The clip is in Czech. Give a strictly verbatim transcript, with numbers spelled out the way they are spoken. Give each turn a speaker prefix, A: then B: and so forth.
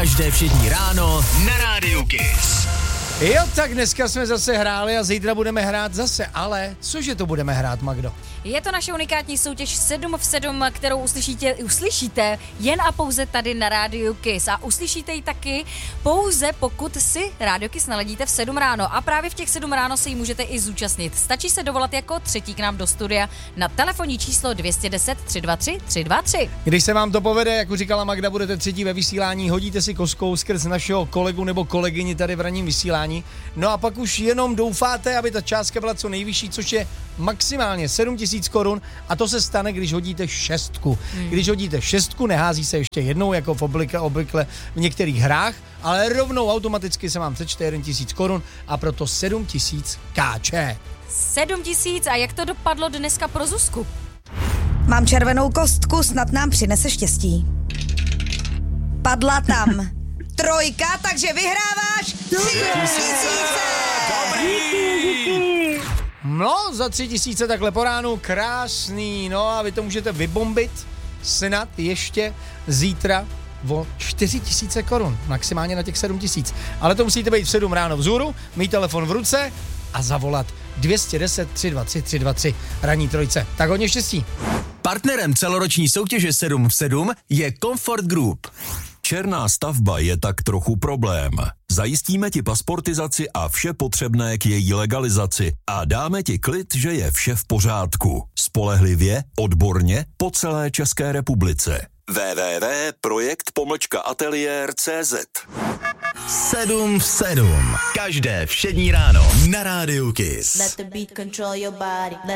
A: Každé všední ráno na Rádiu Kiss.
B: Jo, tak dneska jsme zase hráli a zítra budeme hrát zase, ale cože to budeme hrát, Magdo?
C: Je to naše unikátní soutěž sedm v sedm, kterou uslyšíte, uslyšíte jen a pouze tady na Rádiu Kiss. A uslyšíte ji taky pouze, pokud si Rádio Kiss naladíte v sedm ráno. A právě v těch sedm ráno se jí můžete i zúčastnit. Stačí se dovolat jako třetí k nám do studia na telefonní číslo dvě set deset tři dva tři tři dva tři.
B: Když se vám to povede, jak už říkala Magda, budete třetí ve vysílání, hodíte si kostkou skrz našeho kolegu nebo kolegyni tady v ranním vysílání. No a pak už jenom doufáte, aby ta částka byla co nejvyšší, což je maximálně sedm tisíc korun, a to se stane, když hodíte šestku. Hmm. Když hodíte šestku, nehází se ještě jednou, jako v obvykle, obvykle v některých hrách, ale rovnou automaticky se vám přečte jeden tisíc korun a proto sedm tisíc káče.
C: sedm tisíc, a jak to dopadlo dneska pro Zuzku?
D: Mám červenou kostku, snad nám přinese štěstí. Padla tam trojka, takže vyhráváš tři tisíce!
B: No, za tři tisíce takhle po ránu, krásný, no a vy to můžete vybombit snad ještě zítra o čtyři tisíce korun, maximálně na těch sedm tisíc. Ale to musíte být v sedm ráno vzhůru, mít telefon v ruce a zavolat dvě set deset tři dva tři tři dva tři, ranní trojce. Tak hodně štěstí.
A: Partnerem celoroční soutěže sedm v sedm je Comfort Group.
E: Černá stavba je tak trochu problém. Zajistíme ti pasportizaci a vše potřebné k její legalizaci a dáme ti klid, že je vše v pořádku. Spolehlivě, odborně, po celé České republice. w w w tečka projekt pomlčka ateliér tečka cé zet.
A: sedm v sedm. Každé všední ráno na Rádiu Kiss.
F: Let the beat control your body. Let